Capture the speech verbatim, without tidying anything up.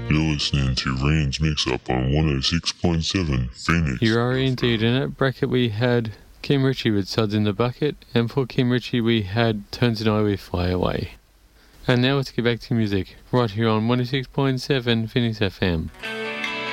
You're listening to Rain's Mix-Up on one oh six point seven Phoenix. You are indeed. In that bracket we had Kim Ritchie with Suds in the Bucket, and for Kim Ritchie we had Tones and I with Fly Away. And now let's get back to music, right here on one oh six point seven Phoenix F M.